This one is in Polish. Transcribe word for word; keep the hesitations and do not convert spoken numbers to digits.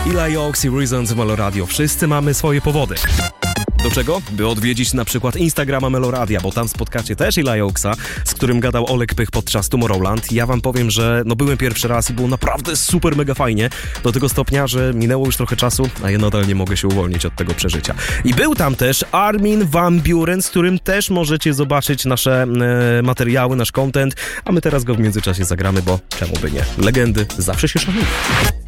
Eli Oaks i Reasons w Melo Radio. Wszyscy mamy swoje powody. Do czego? By odwiedzić na przykład Instagrama Meloradia, bo tam spotkacie też Eli Oaksa, z którym gadał Olek Pych podczas Tomorrowland. Ja wam powiem, że no byłem pierwszy raz i było naprawdę super mega fajnie, do tego stopnia, że minęło już trochę czasu, a ja nadal nie mogę się uwolnić od tego przeżycia. I był tam też Armin van Buuren, z którym też możecie zobaczyć nasze e, materiały, nasz content, a my teraz go w międzyczasie zagramy, bo czemu by nie? Legendy zawsze się szanują.